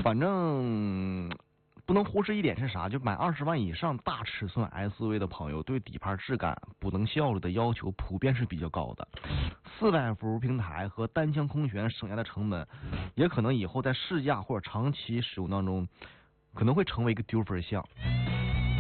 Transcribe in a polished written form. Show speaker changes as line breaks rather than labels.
反正不能忽视一点是啥，就买20万以上大尺寸 SUV 的朋友，对底盘质感、补能效率的要求普遍是比较高的。400伏平台和单腔空悬省下的成本，也可能以后在试驾或者长期使用当中，可能会成为一个丢分项。